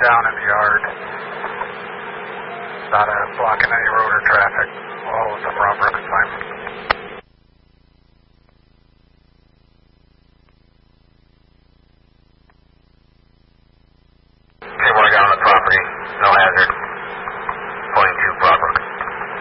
down in the yard. Not blocking any road or traffic. All of them Rob Brooks time.